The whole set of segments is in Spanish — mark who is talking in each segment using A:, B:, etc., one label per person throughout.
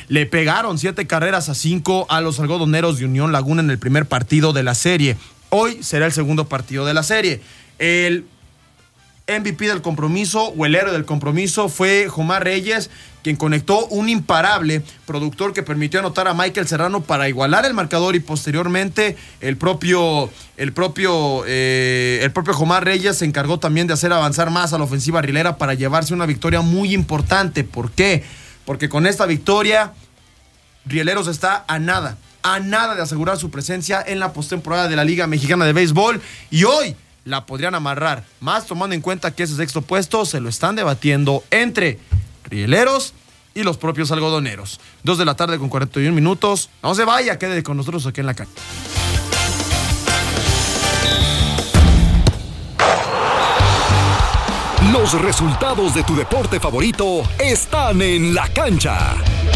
A: Le pegaron 7-5 a los algodoneros de Unión Laguna en el primer partido de la serie. Hoy será el segundo partido de la serie. El MVP del compromiso o el héroe del compromiso fue Jomar Reyes, quien conectó un imparable productor que permitió anotar a Michael Serrano para igualar el marcador, y posteriormente el propio Jomar Reyes se encargó también de hacer avanzar más a la ofensiva rielera para llevarse una victoria muy importante. ¿Por qué? Porque con esta victoria Rieleros está a nada de asegurar su presencia en la postemporada de la Liga Mexicana de Béisbol, y hoy la podrían amarrar, más tomando en cuenta que ese sexto puesto se lo están debatiendo entre Rieleros y los propios algodoneros. 2:41 p.m. No se vaya, quede con nosotros aquí en la cancha.
B: Los resultados de tu deporte favorito están en la cancha.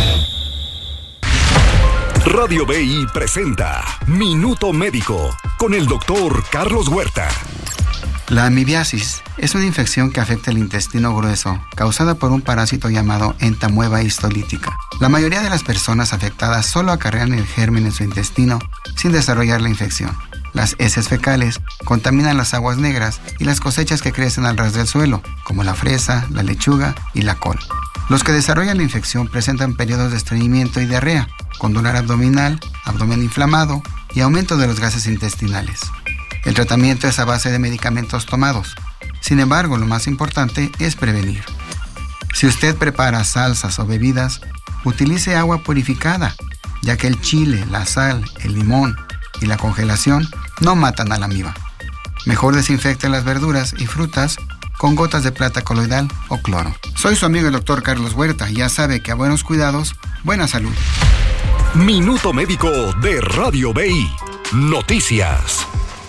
B: Radio BI presenta Minuto Médico con el doctor Carlos Huerta.
C: La amibiasis es una infección que afecta el intestino grueso, causada por un parásito llamado entamueba histolítica. La mayoría de las personas afectadas solo acarrean el germen en su intestino sin desarrollar la infección. Las heces fecales contaminan las aguas negras y las cosechas que crecen al ras del suelo, como la fresa, la lechuga y la col. Los que desarrollan la infección presentan periodos de estreñimiento y diarrea, con dolor abdominal, abdomen inflamado y aumento de los gases intestinales. El tratamiento es a base de medicamentos tomados. Sin embargo, lo más importante es prevenir. Si usted prepara salsas o bebidas, utilice agua purificada, ya que el chile, la sal, el limón y la congelación no matan a la amiba. Mejor desinfecte las verduras y frutas con gotas de plata coloidal o cloro. Soy su amigo el doctor Carlos Huerta y ya sabe que a buenos cuidados, buena salud.
B: Minuto Médico de Radio BI. Noticias.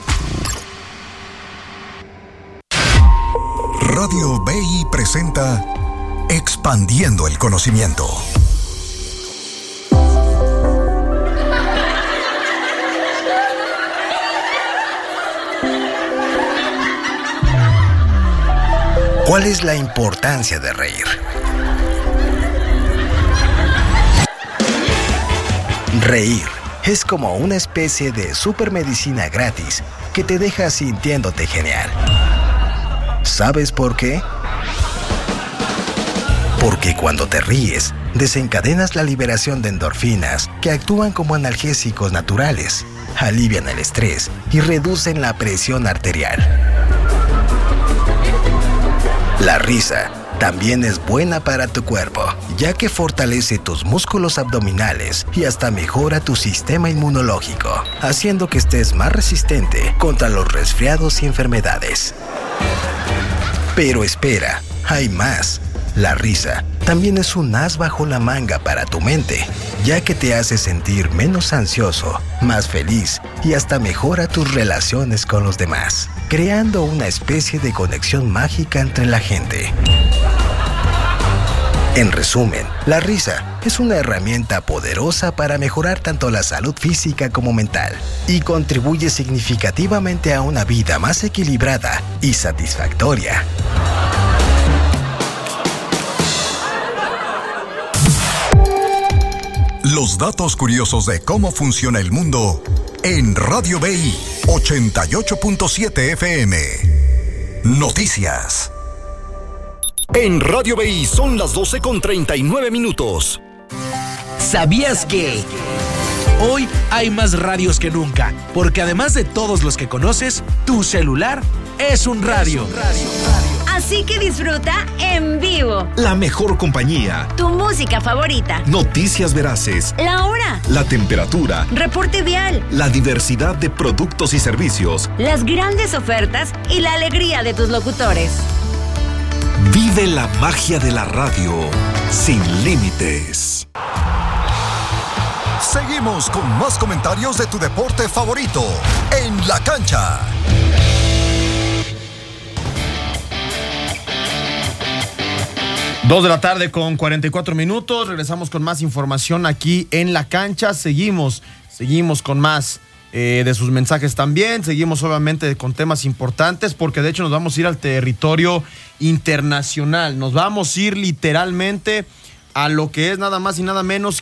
D: Radio BI presenta Expandiendo el Conocimiento. ¿Cuál es la importancia de reír? Reír es como una especie de supermedicina gratis que te deja sintiéndote genial. ¿Sabes por qué? Porque cuando te ríes, desencadenas la liberación de endorfinas que actúan como analgésicos naturales, alivian el estrés y reducen la presión arterial. La risa también es buena para tu cuerpo, ya que fortalece tus músculos abdominales y hasta mejora tu sistema inmunológico, haciendo que estés más resistente contra los resfriados y enfermedades. Pero espera, hay más. La risa también es un as bajo la manga para tu mente, ya que te hace sentir menos ansioso, más feliz y hasta mejora tus relaciones con los demás, creando una especie de conexión mágica entre la gente. En resumen, la risa es una herramienta poderosa para mejorar tanto la salud física como mental y contribuye significativamente a una vida más equilibrada y satisfactoria. Los datos curiosos de cómo funciona el mundo en Radio BI 88.7 FM. Noticias.
B: En Radio BI son las 12:39.
E: ¿Sabías que hoy hay más radios que nunca? Porque además de todos los que conoces, tu celular es un radio.
F: Así que disfruta en vivo.
G: La mejor compañía.
F: Tu música favorita.
G: Noticias veraces.
F: La hora.
G: La temperatura.
F: Reporte vial.
G: La diversidad de productos y servicios.
F: Las grandes ofertas y la alegría de tus locutores.
G: Vive la magia de la radio sin límites.
D: Seguimos con más comentarios de tu deporte favorito en la cancha.
A: Dos de la tarde con 44 minutos. Regresamos con más información aquí en la cancha. Seguimos con más de sus mensajes también. Seguimos obviamente con temas importantes porque de hecho nos vamos a ir al territorio internacional. Nos vamos a ir literalmente a lo que es nada más y nada menos